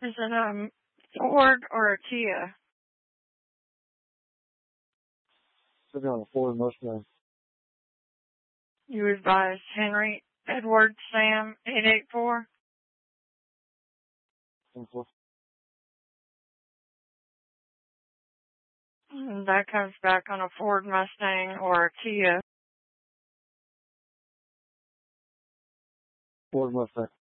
Is it a Ford or a Kia? Sitting on a Ford Mustang. You advise Henry Edward Sam 884? And that comes back on a Ford Mustang or a Kia. Ford Mustang.